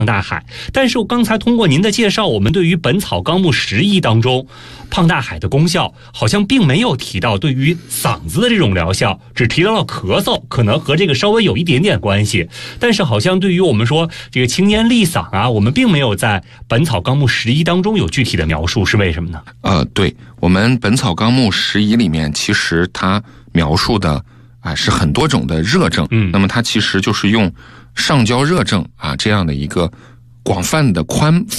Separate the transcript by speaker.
Speaker 1: 大海。但是刚才通过您的介绍，我们对于《本草纲目拾遗》当中胖大海的功效好像并没有提到对于嗓子的这种疗效，只提到了咳嗽，可能和这个稍微有一点点关系。但是好像对于我们说这个清咽利嗓啊，我们并没有在《本草纲目拾遗》当中有具体的描述，是为什么呢？
Speaker 2: 对，我们《本草纲目拾遗》里面其实它描述的是很多种的热症，那么它其实就是用上焦热症这样的一个广泛的宽